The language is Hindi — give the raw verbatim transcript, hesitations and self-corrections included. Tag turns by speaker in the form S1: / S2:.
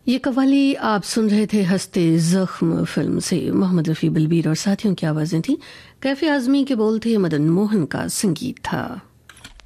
S1: ये कव्वाली आप सुन रहे थे हंसते जख्म फिल्म से। मोहम्मद रफ़ी बलबीर और साथियों की आवाज़ें थी। कैफे आज़मी के बोल थे, मदन मोहन का संगीत था।